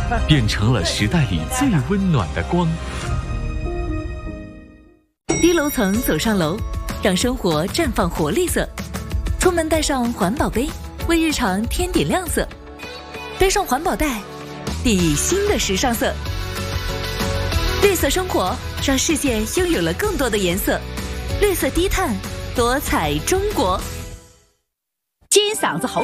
变成了时代里最温暖的光。 低楼层走上楼，让生活绽放活力色。出门带上环保杯，为日常添点亮色。背上环保袋，熠熠新的时尚色。绿色生活让世界拥有了更多的颜色。绿色低碳，多彩中国。 尖嗓子喉